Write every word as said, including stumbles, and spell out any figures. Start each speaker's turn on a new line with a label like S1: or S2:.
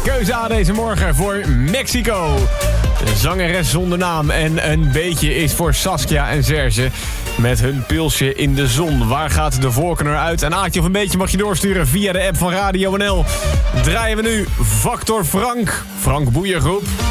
S1: Keuze A deze morgen voor Mexico. Een zangeres zonder naam en een beetje is voor Saskia en Serge met hun pilsje in de zon. Waar gaat de voorkeur naar uit? Een aatje of een beetje mag je doorsturen via de app van Radio N L. Draaien we nu Factor Frank. Frank Boeiergroep.